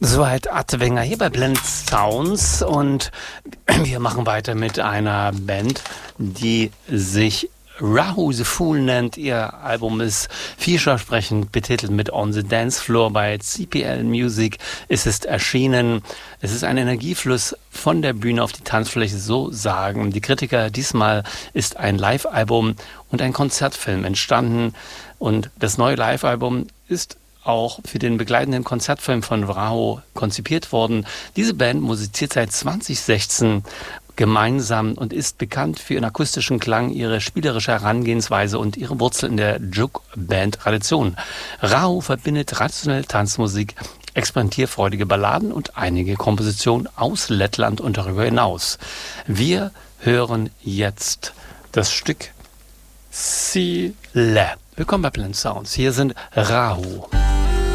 Soweit Adwenger hier bei Blend Sounds und wir machen weiter mit einer Band, die sich Rahu the Fool nennt. Ihr Album ist vielversprechend betitelt mit On the Dance Floor. Bei CPL Music ist es erschienen. Es ist ein Energiefluss von der Bühne auf die Tanzfläche, so sagen die Kritiker. Diesmal ist ein Live-Album und ein Konzertfilm entstanden und das neue Live-Album ist auch für den begleitenden Konzertfilm von Rahu konzipiert worden. Diese Band musiziert seit 2016 gemeinsam und ist bekannt für ihren akustischen Klang, ihre spielerische Herangehensweise und ihre Wurzeln in der Juk-Band-Tradition. Rahu verbindet traditionelle Tanzmusik, experimentierfreudige Balladen und einige Kompositionen aus Lettland und darüber hinaus. Wir hören jetzt das Stück Sile. Willkommen bei Blend Sounds. Hier sind Rahu.